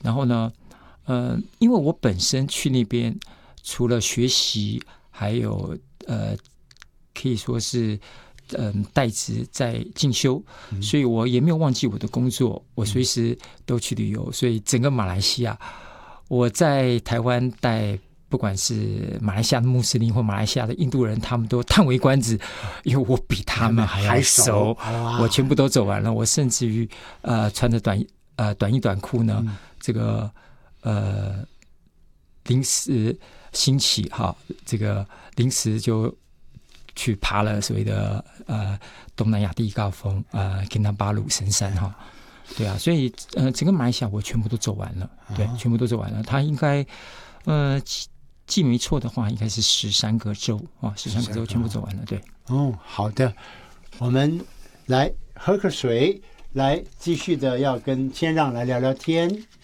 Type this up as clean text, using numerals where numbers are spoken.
然后呢，因为我本身去那边除了学习，还有可以说是代职在进修，所以我也没有忘记我的工作，我随时都去旅游。所以整个马来西亚，我在台湾带。不管是马来西亚的穆斯林或马来西亚的印度人，他们都叹为观止，因为我比他们还要熟，我全部都走完了。我甚至于穿着短衣短裤呢，这个临时兴起哈，这个临时就去爬了所谓的东南亚第一高峰金纳巴鲁神山哈。对啊，所以整个马来西亚我全部都走完了，对，全部都走完了。他应该记没错的话，应该是13个州啊，13个州全部走完了。对， 好的，我们来喝个水，来继续的要跟谦让来聊聊天。